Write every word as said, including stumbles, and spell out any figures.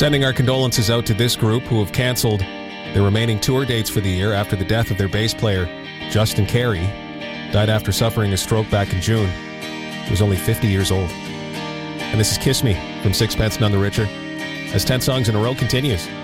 Sending our condolences out to this group who have cancelled their remaining tour dates for the year after the death of their bass player, Justin Carey, died after suffering a stroke back in June. He was only fifty years old. And this is Kiss Me from Sixpence None the Richer, as ten songs in a row continues.